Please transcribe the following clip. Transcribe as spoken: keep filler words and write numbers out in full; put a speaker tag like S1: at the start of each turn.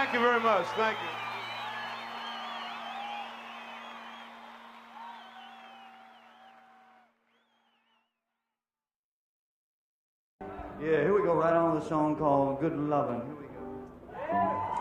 S1: Thank you very much. Thank
S2: you. Yeah, here we go, right on the song called Good Lovin'. Here we go.